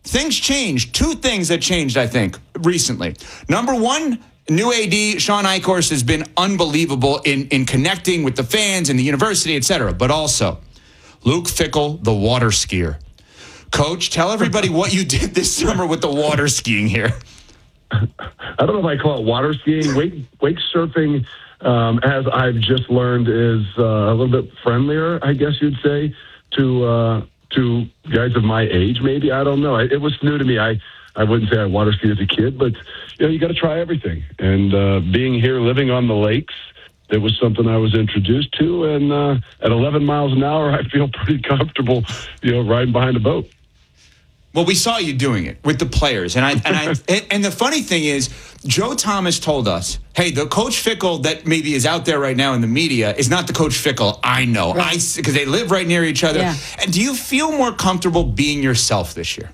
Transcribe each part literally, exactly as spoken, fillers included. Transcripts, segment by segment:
things changed. Two things that changed, I think, recently. Number one, new A D, Sean Eichhorst, has been unbelievable in, in connecting with the fans and the university, et cetera. But also, Luke Fickell, the water skier. Coach, tell everybody what you did this summer with the water skiing here. I don't know if I call it water skiing. Wake, wake surfing, um, as I've just learned, is uh, a little bit friendlier, I guess you'd say, to uh, to guys of my age, maybe. I don't know. It, it was new to me. I, I wouldn't say I water skied as a kid, but you know, you got to try everything. And uh, being here, living on the lakes, it was something I was introduced to. And uh, at eleven miles an hour, I feel pretty comfortable, you know, riding behind a boat. Well, we saw you doing it with the players, and I and I and, and the funny thing is, Joe Thomas told us, "Hey, the Coach Fickell that maybe is out there right now in the media is not the Coach Fickell I know, right. I because they live right near each other." Yeah. And do you feel more comfortable being yourself this year?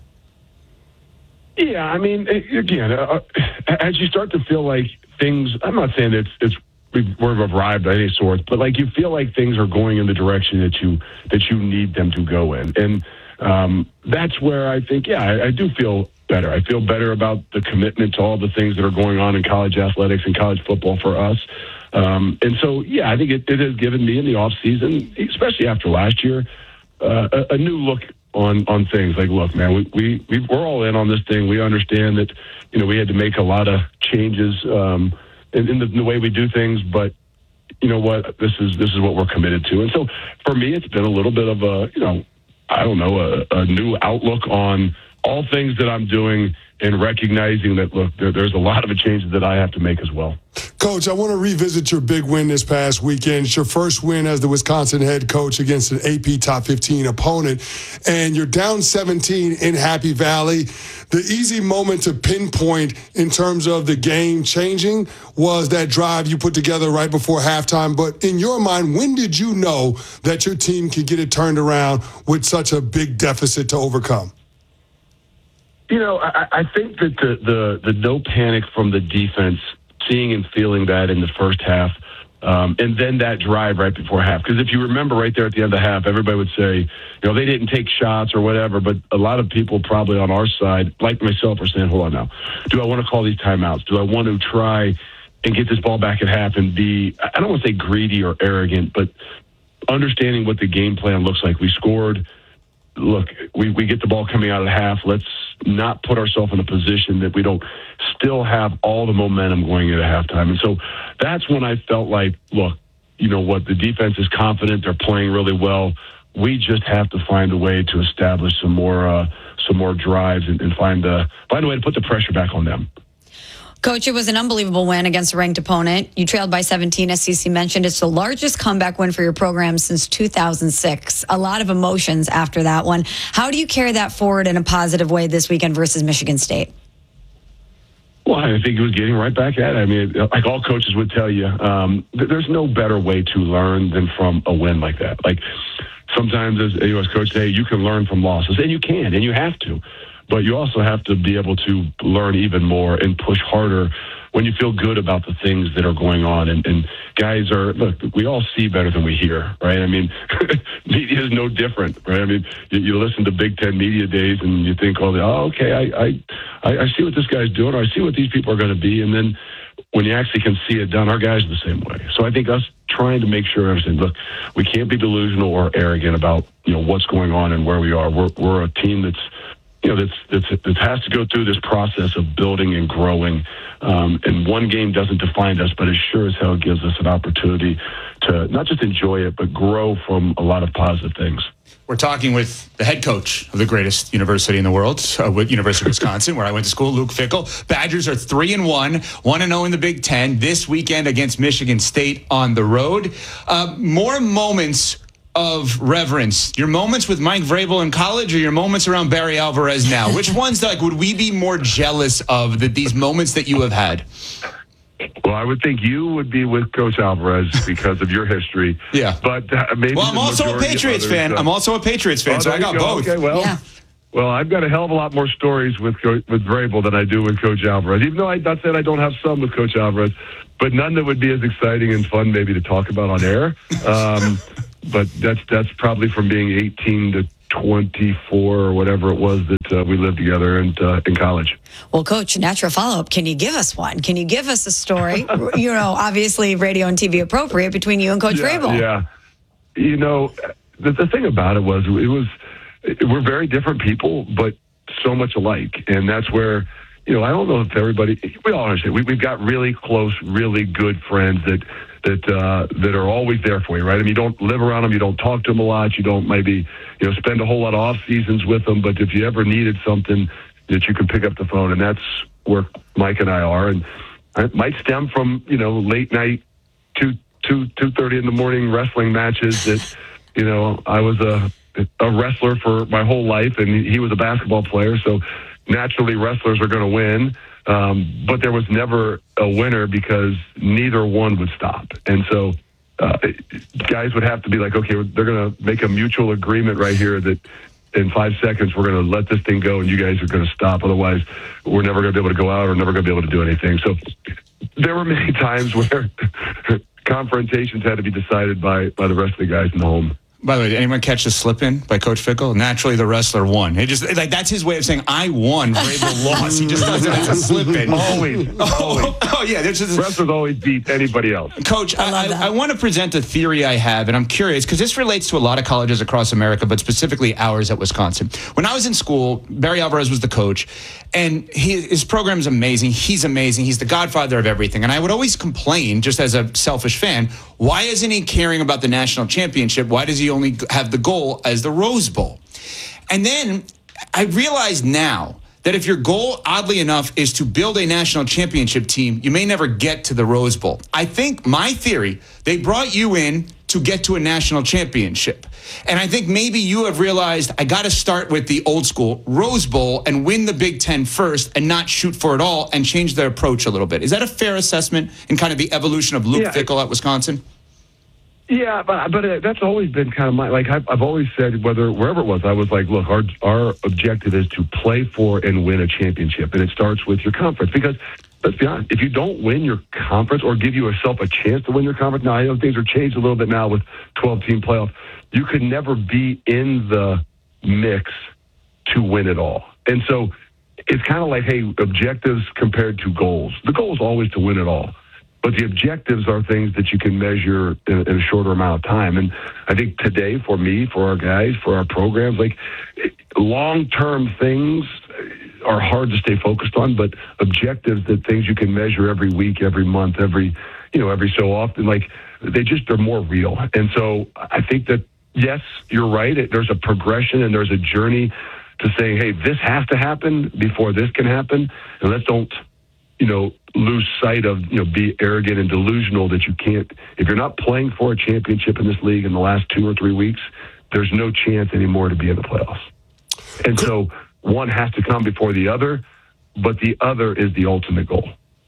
Yeah, I mean, again, uh, as you start to feel like things, I'm not saying it's it's we've, we've arrived at any sort, but like you feel like things are going in the direction that you that you need them to go in, and. Um, that's where I think, yeah, I, I do feel better. I feel better about the commitment to all the things that are going on in college athletics and college football for us. Um, and so, yeah, I think it, it has given me in the off season, especially after last year, uh, a, a new look on, on things. Like, look, man, we, we, we, we're all in on this thing. We understand that, you know, we had to make a lot of changes um, in, in, the, in the way we do things, but you know what, this is, this is what we're committed to. And so for me, it's been a little bit of a, you know, I don't know, a, a new outlook on all things that I'm doing and recognizing that, look, there, there's a lot of changes that I have to make as well. Coach, I want to revisit your big win this past weekend. It's your first win as the Wisconsin head coach against an A P top fifteen opponent, and you're down seventeen in Happy Valley. The easy moment to pinpoint in terms of the game changing was that drive you put together right before halftime. But in your mind, when did you know that your team could get it turned around with such a big deficit to overcome? You know, I, I think that the, the, the no panic from the defense, seeing and feeling that in the first half, um, and then that drive right before half. Because if you remember right there at the end of the half, everybody would say, you know, they didn't take shots or whatever, but a lot of people probably on our side, like myself, are saying, hold on now, do I want to call these timeouts? Do I want to try and get this ball back at half and be, I don't want to say greedy or arrogant, but understanding what the game plan looks like. We scored. Look, we, we get the ball coming out of the half. Let's not put ourselves in a position that we don't still have all the momentum going into halftime. And so that's when I felt like, look, you know what, the defense is confident. They're playing really well. We just have to find a way to establish some more uh, some more drives and, and find, a, find a way to put the pressure back on them. Coach, it was an unbelievable win against a ranked opponent. You trailed by seventeen, as C C mentioned. It's the largest comeback win for your program since two thousand six. A lot of emotions after that one. How do you carry that forward in a positive way this weekend versus Michigan State? Well, I think it was getting right back at it. I mean, like all coaches would tell you, um, there's no better way to learn than from a win like that. Like sometimes as a U S coach, hey, you can learn from losses, and you can, and you have to. But you also have to be able to learn even more and push harder when you feel good about the things that are going on. And, and guys are, look, we all see better than we hear, right? I mean, media is no different, right? I mean, you, you listen to Big Ten media days and you think, oh, oh okay, I, I, I see what this guy's doing, or I see what these people are going to be. And then when you actually can see it done, our guys are the same way. So I think us trying to make sure everything, look, we can't be delusional or arrogant about, you know, what's going on and where we are. We're, we're a team that's, you know, that's, that's, that has to go through this process of building and growing. Um, and one game doesn't define us, but it sure as hell gives us an opportunity to not just enjoy it, but grow from a lot of positive things. We're talking with the head coach of the greatest university in the world, uh, with University of Wisconsin, where I went to school, Luke Fickell. Badgers are three and one, one and zero in the Big Ten this weekend against Michigan State on the road. Uh, more moments of reverence, your moments with Mike Vrabel in college or your moments around Barry Alvarez now? Which ones, like, would we be more jealous of, that these moments that you have had? Well, I would think you would be with Coach Alvarez because of your history. Yeah. But uh, maybe well, I'm also a Patriots fan. Uh, I'm also a Patriots fan, oh, so I got go. both. Okay, well, yeah. well, I've got a hell of a lot more stories with with Vrabel than I do with Coach Alvarez. Even though I not said I don't have some with Coach Alvarez, but none that would be as exciting and fun maybe to talk about on air. Um, but that's that's probably from being eighteen to twenty-four or whatever it was that uh, we lived together in, uh, in college. Well, Coach, natural follow-up, can you give us one? Can you give us a story, you know, obviously radio and T V appropriate, between you and Coach Yeah, Vrabel? yeah. You know, the, the thing about it was, it was, we're very different people, but so much alike. And that's where, you know, I don't know if everybody, we all understand, we, we've got really close, really good friends that, that, uh, that are always there for you, right? I mean, you don't live around them, you don't talk to them a lot, you don't maybe, you know, spend a whole lot of off seasons with them, but if you ever needed something, that you can pick up the phone, and that's where Mike and I are. And it might stem from, you know, late night, two, two, two thirty in the morning wrestling matches that, you know, I was a, a wrestler for my whole life, and he was a basketball player. So naturally wrestlers are going to win. Um, but there was never a winner because neither one would stop. And so uh, guys would have to be like, okay, they're going to make a mutual agreement right here that in five seconds we're going to let this thing go and you guys are going to stop. Otherwise, we're never going to be able to go out or never going to be able to do anything. So there were many times where confrontations had to be decided by, by the rest of the guys in the home. By the way, did anyone catch the slip in by Coach Fickle? Naturally, the wrestler won. He just like that's his way of saying I won. Vrabel lost. He just does it as a slip in. Always, always. Oh, oh yeah, there's just wrestlers always beat anybody else. Coach, I, I, I want to present a theory I have, and I'm curious because this relates to a lot of colleges across America, but specifically ours at Wisconsin. When I was in school, Barry Alvarez was the coach, and he, his program is amazing. He's amazing. He's the godfather of everything. And I would always complain, just as a selfish fan, why isn't he caring about the national championship? Why does he only have the goal as the Rose Bowl? And then I realize now that if your goal, oddly enough, is to build a national championship team, you may never get to the Rose Bowl. I think my theory, they brought you in to get to a national championship. And I think maybe you have realized I got to start with the old school Rose Bowl and win the Big Ten first and not shoot for it all and change their approach a little bit. Is that a fair assessment in kind of the evolution of Luke Yeah. Fickle at Wisconsin? Yeah, but but uh, that's always been kind of my, like I've, I've always said, whether wherever it was, I was like, look, our our objective is to play for and win a championship, and it starts with your conference. Because let's be honest, if you don't win your conference or give yourself a chance to win your conference, now I know things are changed a little bit now with twelve-team playoff. You could never be in the mix to win it all, and so it's kind of like, hey, objectives compared to goals. The goal is always to win it all. But the objectives are things that you can measure in, in a shorter amount of time. And I think today, for me, for our guys, for our programs, like long-term things are hard to stay focused on, but objectives, that things you can measure every week, every month, every, you know, every so often, like they just, they're more real. And so I think that, yes, you're right. There's a progression and there's a journey to saying, hey, this has to happen before this can happen. And let's don't, you know, lose sight of, you know, be arrogant and delusional that you can't, if you're not playing for a championship in this league in the last two or three weeks, there's no chance anymore to be in the playoffs. And so one has to come before the other, but the other is the ultimate goal.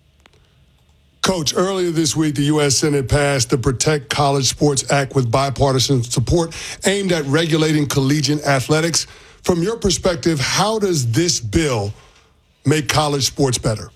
Coach, earlier this week, the U S Senate passed the Protect College Sports Act with bipartisan support aimed at regulating collegiate athletics. From your perspective, how does this bill make college sports better?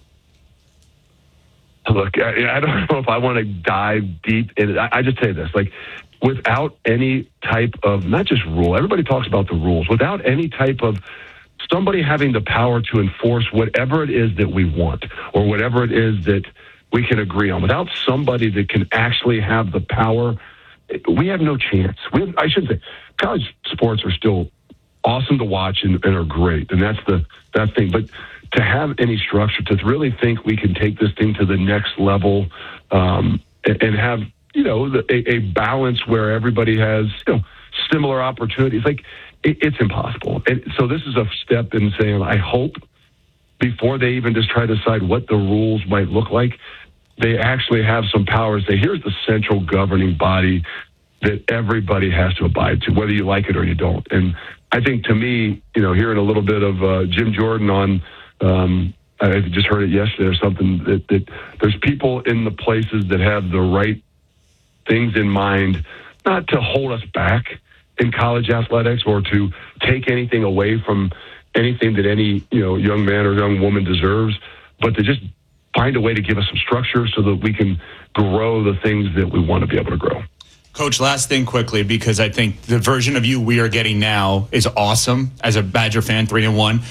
Look, I, I don't know if I want to dive deep in it. I, I just say this, like, without any type of, not just rule, everybody talks about the rules, without any type of somebody having the power to enforce whatever it is that we want or whatever it is that we can agree on, without somebody that can actually have the power, we have no chance. We have, I shouldn't say, college sports are still awesome to watch and, and are great, and that's the that thing. But to have any structure, to really think we can take this thing to the next level, um, and, and have, you know, the, a, a balance where everybody has, you know, similar opportunities, like it, it's impossible. And so this is a step in saying, I hope before they even just try to decide what the rules might look like, they actually have some power to say, here's the central governing body that everybody has to abide to, whether you like it or you don't. And I think, to me, you know, hearing a little bit of uh, Jim Jordan on, um, I just heard it yesterday or something, that, that there's people in the places that have the right things in mind, not to hold us back in college athletics or to take anything away from anything that any, you know, young man or young woman deserves, but to just find a way to give us some structure so that we can grow the things that we want to be able to grow. Coach, last thing quickly, because I think the version of you we are getting now is awesome as a Badger fan, three and one.